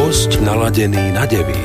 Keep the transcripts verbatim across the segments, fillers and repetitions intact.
dosť naladený na Devín.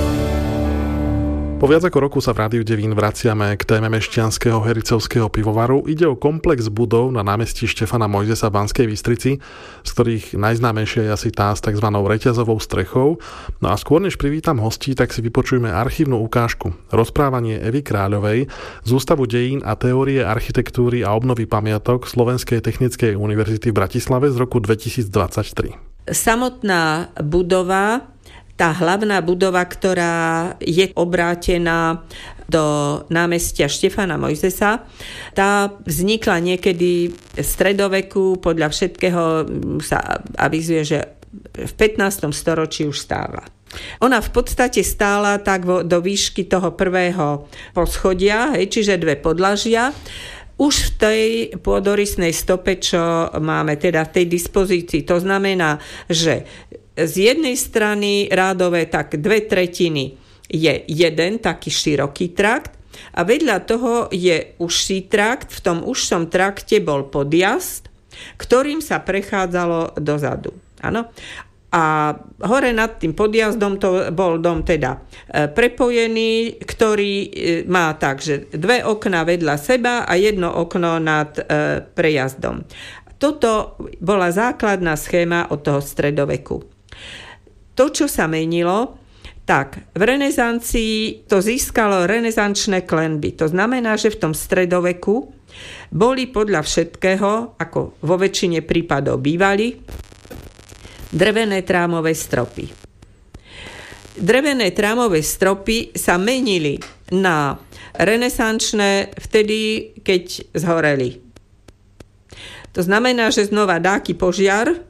Po viac ako roku sa v Rádiu Devín vraciame k téme mešťanského hericovského pivovaru. Ide o komplex budov na námestí Štefana Mojzesa v Banskej Bystrici, z ktorých najznámejšia je asi tá s tzv. Reťazovou strechou. No a skôr než privítam hostí, tak si vypočujeme archívnu ukážku. Rozprávanie Evy Kráľovej z Ústavu dejín a teórie architektúry a obnovy pamiatok Slovenskej technickej univerzity v Bratislave z roku dvetisícdvadsaťtri. Samotná budova, tá hlavná budova, ktorá je obrátená do námestia Štefana Mojzesa, tá vznikla niekedy v stredoveku, podľa všetkého sa avizuje, že v pätnástom storočí už stála. Ona v podstate stála tak do výšky toho prvého poschodia, hej, čiže dve podlažia. Už v tej pôdorysnej stope, čo máme teda v tej dispozícii, to znamená, že z jednej strany rádové tak dve tretiny je jeden taký široký trakt a vedľa toho je užší trakt. V tom užšom trakte bol podjazd, ktorým sa prechádzalo dozadu. Áno. A hore nad tým podjazdom to bol dom teda prepojený, ktorý má tak, že dve okná vedľa seba a jedno okno nad prejazdom. Toto bola základná schéma od toho stredoveku. To, čo sa menilo, tak v renesancii to získalo renesančné klenby. To znamená, že v tom stredoveku boli podľa všetkého, ako vo väčšine prípadov bývali, drevené trámové stropy. Drevené trámové stropy sa menili na renesančné vtedy, keď zhoreli. To znamená, že znova dáky požiar e,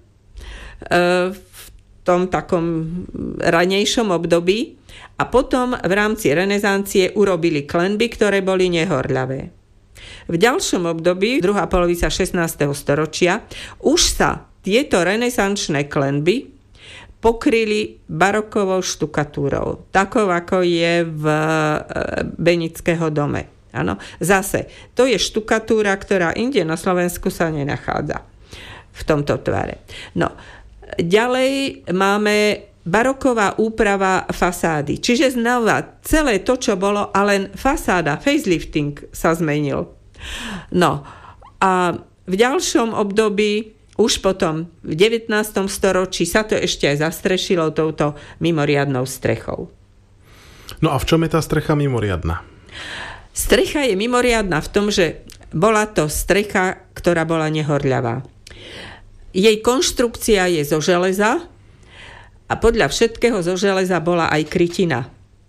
v tom takom ranejšom období a potom v rámci renesancie urobili klenby, ktoré boli nehorľavé. V ďalšom období, druhá polovica šestnásteho storočia, už sa tieto renesančné klenby pokryli barokovou štukatúrou, takou ako je v Benického dome. Áno. Zase, to je štukatúra, ktorá inde na Slovensku sa nenachádza v tomto tvare. No, ďalej máme baroková úprava fasády. Čiže znova celé to, čo bolo, a len fasáda, facelifting sa zmenil. No, a v ďalšom období už potom v devätnástom storočí sa to ešte aj zastrešilo touto mimoriadnou strechou. No a v čom je tá strecha mimoriadna? Strecha je mimoriadna v tom, že bola to strecha, ktorá bola nehorľavá. Jej konštrukcia je zo železa a podľa všetkého zo železa bola aj krytina.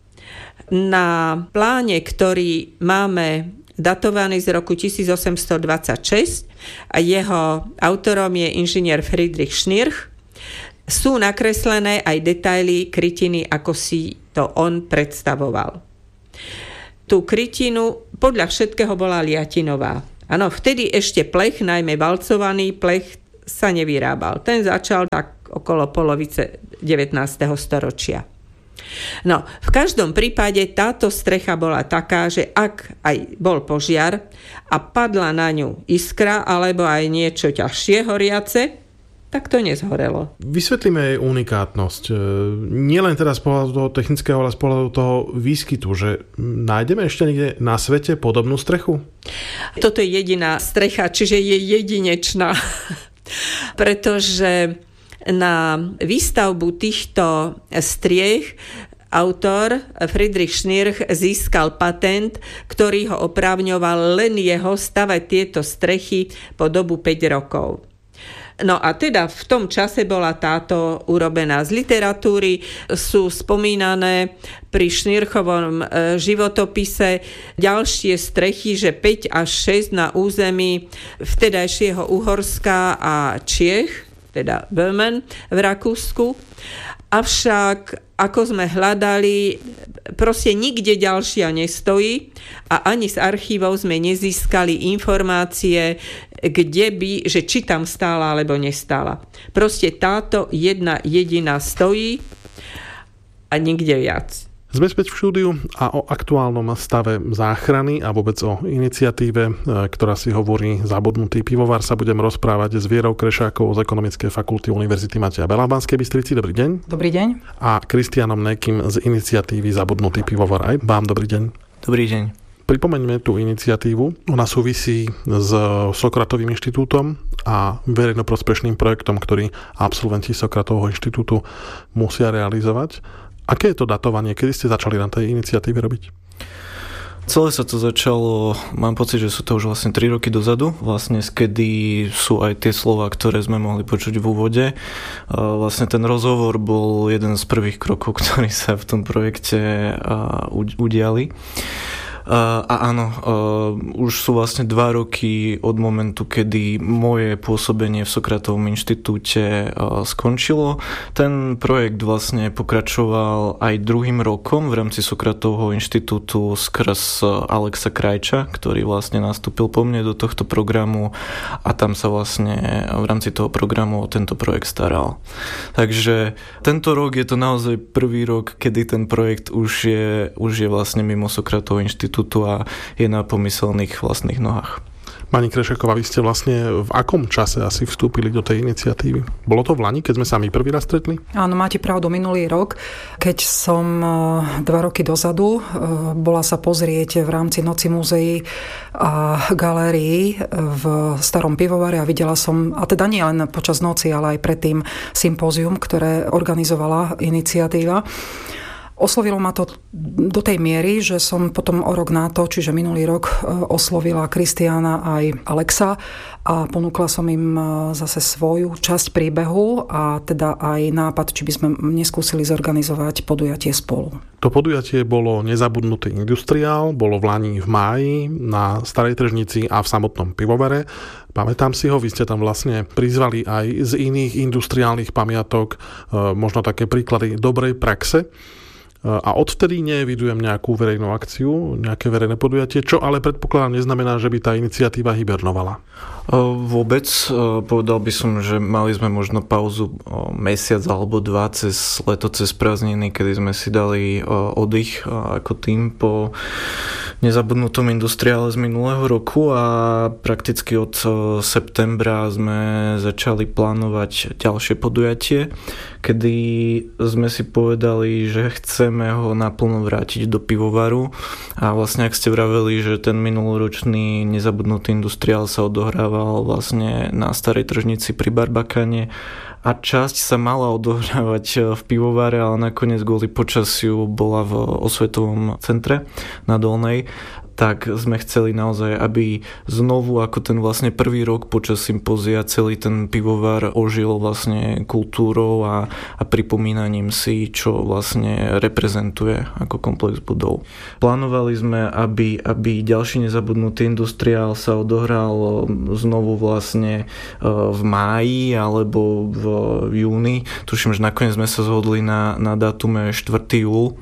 Na pláne, ktorý máme datovaný z roku tisícosemstodvadsaťšesť a jeho autorom je inžinier Friedrich Schnirch, sú nakreslené aj detaily krytiny, ako si to on predstavoval. Tú krytinu podľa všetkého bola liatinová. Áno, vtedy ešte plech, najmä valcovaný plech, sa nevyrábal. Ten začal tak okolo polovice devätnásteho storočia. No, v každom prípade táto strecha bola taká, že ak aj bol požiar a padla na ňu iskra alebo aj niečo ťažšie horiace, tak to nezhorelo. Vysvetlíme jej unikátnosť. Nielen teda z pohľadu toho technického, ale z pohľadu toho výskytu, že nájdeme ešte niekde na svete podobnú strechu? Toto je jediná strecha, čiže je jedinečná. Pretože na výstavbu týchto striech autor Friedrich Schnirch získal patent, ktorý ho oprávňoval len jeho stavať tieto strechy po dobu päť rokov. No a teda v tom čase bola táto urobená. Z literatúry sú spomínané pri Schnirchovom životopise ďalšie strechy, že päť až šesť na území vtedajšieho Uhorska a Čiech, teda Böhmen v Rakúsku. Avšak, ako sme hľadali, proste nikde ďalšia nestojí a ani z archívov sme nezískali informácie, kde by, že či tam stála alebo nestála. Proste táto jedna jediná stojí a nikde viac. Sme späť v štúdiu a o aktuálnom stave záchrany a vôbec o iniciatíve, ktorá si hovorí Zabudnutý pivovar, sa budem rozprávať s Vierou Krešákovou z Ekonomickej fakulty Univerzity Mateja Bela v Banskej Bystrici. Dobrý deň. Dobrý deň. A Kristianom Nekým z iniciatívy Zabudnutý pivovar. Aj vám dobrý deň. Dobrý deň. Pripomeňme tú iniciatívu. Ona súvisí s Sokratovým inštitútom a verejnoprospešným projektom, ktorý absolventi Sokratovho inštitútu musia realizovať. Aké je to datovanie? Kedy ste začali na tej iniciatíve robiť? Celé sa to začalo, mám pocit, že sú to už vlastne tri roky dozadu, vlastne skedy sú aj tie slová, ktoré sme mohli počuť v úvode. Vlastne ten rozhovor bol jeden z prvých krokov, ktorí sa v tom projekte udiali. Uh, a áno, uh, už sú vlastne dva roky od momentu, kedy moje pôsobenie v Sokratovom inštitúte uh, skončilo. Ten projekt vlastne pokračoval aj druhým rokom v rámci Sokratovho inštitútu skrz uh, Alexa Krajča, ktorý vlastne nastúpil po mne do tohto programu a tam sa vlastne v rámci toho programu o tento projekt staral. Takže tento rok je to naozaj prvý rok, kedy ten projekt už je, už je vlastne mimo Sokratovho inštitútu a je na pomyselných vlastných nohách. Pani Krešáková, vy ste vlastne v akom čase asi vstúpili do tej iniciatívy? Bolo to v lani, keď sme sa my prvý raz stretli? Áno, máte pravdu, minulý rok, keď som dva roky dozadu bola sa pozrieť v rámci Noci múzeí a galérií v Starom pivovare a videla som, a teda nie len počas noci, ale aj predtým sympózium, ktoré organizovala iniciatíva. Oslovilo ma to do tej miery, že som potom o rok na to, čiže minulý rok, oslovila Kristiána aj Alexa a ponúkla som im zase svoju časť príbehu a teda aj nápad, či by sme neskúsili zorganizovať podujatie spolu. To podujatie bolo Nezabudnutý industriál, bolo v lani v máji na Starej tržnici a v samotnom pivovare. Pamätám si ho, vy ste tam vlastne prizvali aj z iných industriálnych pamiatok možno také príklady dobrej praxe. A odvtedy neevidujem nejakú verejnú akciu, nejaké verejné podujatie, čo ale predpokladám neznamená, že by tá iniciatíva hibernovala. Vôbec. Povedal by som, že mali sme možno pauzu mesiac alebo dva cez leto, cez prázdniny, kedy sme si dali oddych ako tým po Nezabudnutom industriále z minulého roku a prakticky od septembra sme začali plánovať ďalšie podujatie, kedy sme si povedali, že chceme ho naplno vrátiť do pivovaru a vlastne ak ste vraveli, že ten minuloročný Nezabudnutý industriál sa odohrával vlastne na Starej tržnici pri Barbakane a časť sa mala odohrávať v pivovare, ale nakoniec kvôli počasiu bola v Osvetovom centre na Dolnej, tak sme chceli naozaj, aby znovu ako ten vlastne prvý rok počas sympózia celý ten pivovar ožil vlastne kultúrou a, a pripomínaním si, čo vlastne reprezentuje ako komplex budov. Plánovali sme, aby, aby ďalší Nezabudnutý industriál sa odohral znovu vlastne v máji alebo v júni. Tuším, že nakoniec sme sa zhodli na, na dátume štvrtého júla,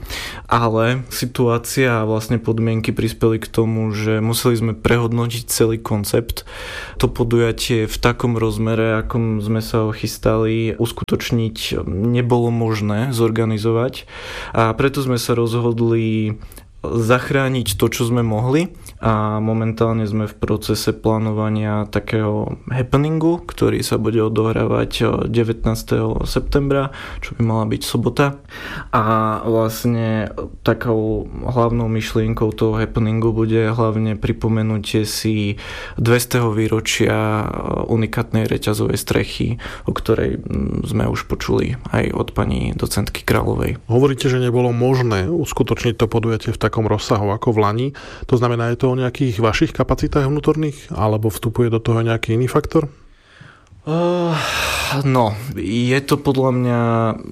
ale situácia a vlastne podmienky prispeli k tomu, že museli sme prehodnotiť celý koncept. To podujatie v takom rozmere, akom sme sa ho chystali uskutočniť, nebolo možné zorganizovať a preto sme sa rozhodli zachrániť to, čo sme mohli a momentálne sme v procese plánovania takého happeningu, ktorý sa bude odohrávať devätnásteho septembra, čo by mala byť sobota a vlastne takou hlavnou myšlienkou toho happeningu bude hlavne pripomenutie si dvestého výročia unikátnej reťazovej strechy, o ktorej sme už počuli aj od pani docentky Kráľovej. Hovoríte, že nebolo možné uskutočniť to podujatie v takom rozsahu ako v lani. To znamená, je to o nejakých vašich kapacitách vnútorných, alebo vstupuje do toho nejaký iný faktor? Uh, no, je to podľa mňa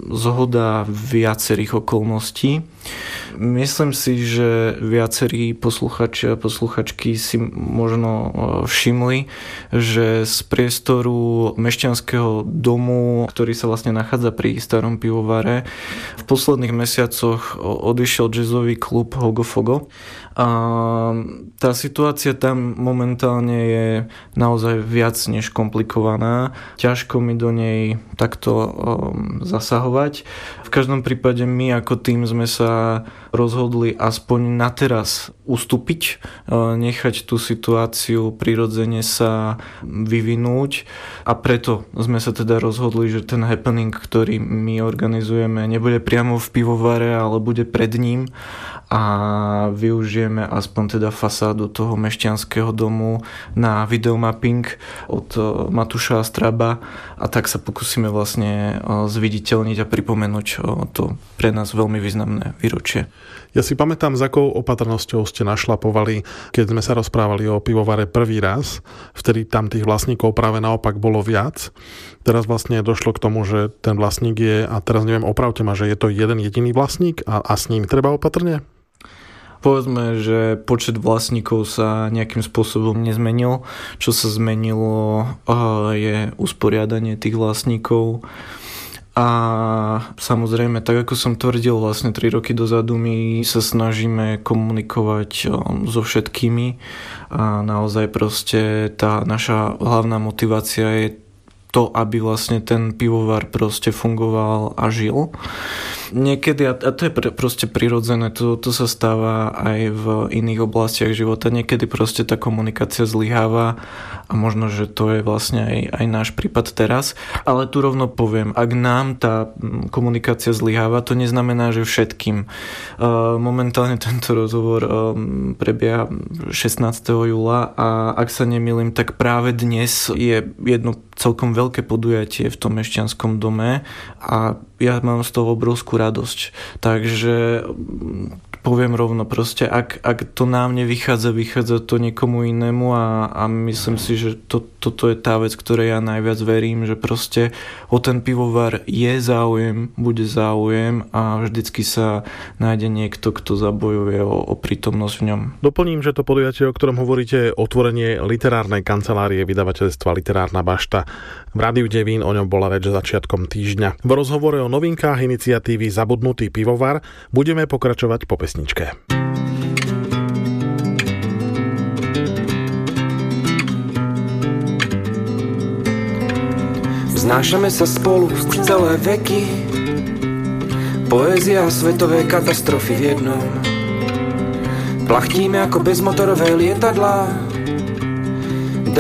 zhoda viacerých okolností. Myslím si, že viacerí posluchači a posluchačky si možno všimli, že z priestoru Mešťanského domu, ktorý sa vlastne nachádza pri Starom pivovare, v posledných mesiacoch odišiel jazzový klub Hogo Fogo. A tá situácia tam momentálne je naozaj viac než komplikovaná. rodina, ťažko mi do nej takto um, zasahovať. V každom prípade my ako tým sme sa rozhodli aspoň na teraz ustúpiť, nechať tú situáciu prirodzene sa vyvinúť a preto sme sa teda rozhodli, že ten happening, ktorý my organizujeme, nebude priamo v pivovare, ale bude pred ním a využijeme aspoň teda fasádu toho mešťanského domu na videomapping od Matúša Astraba a tak sa pokúsime vlastne zviditeľniť a pripomenúť to pre nás veľmi významné výročie. Ja si pamätám, s akou opatrnosťou ste našlapovali, keď sme sa rozprávali o pivovare prvý raz. Vtedy tam tých vlastníkov práve naopak bolo viac. Teraz vlastne došlo k tomu, že ten vlastník je, a teraz neviem, opravte ma, že je to jeden jediný vlastník a, a s ním treba opatrne? Povedzme, že počet vlastníkov sa nejakým spôsobom nezmenil. Čo sa zmenilo, je usporiadanie tých vlastníkov. A samozrejme, tak ako som tvrdil vlastne tri roky dozadu, my sa snažíme komunikovať so všetkými a naozaj proste tá naša hlavná motivácia je to, aby vlastne ten pivovar proste fungoval a žil. Niekedy, a to je proste prirodzené, to, to sa stáva aj v iných oblastiach života, niekedy proste tá komunikácia zlyháva a možno, že to je vlastne aj, aj náš prípad teraz. Ale tu rovno poviem, ak nám tá komunikácia zlyháva, to neznamená, že všetkým. Momentálne tento rozhovor prebieha šestnásteho júla a ak sa nemýlim, tak práve dnes je jedno celkom veľké podujatie v tom mešťanskom dome a ja mám z toho obrovskú radosť. Takže poviem rovno, proste ak, ak to nám nevychádza, vychádza to niekomu inému a, a myslím si, že to, toto je tá vec, ktorej ja najviac verím, že proste o ten pivovar je záujem, bude záujem a vždycky sa nájde niekto, kto zabojuje o, o prítomnosť v ňom. Doplním, že to podujatie, o ktorom hovoríte, je otvorenie literárnej kancelárie vydavateľstva Literárna bašta. V Rádiu Devín o ňom bola reč začiatkom týždňa. V rozhovore o novinkách iniciatívy Zabudnutý pivovar budeme pokračovať po pesničke. Znášame sa spolu už celé veky, poézia a svetové katastrofy v jednom. Plachtíme ako bezmotorové lietadlá,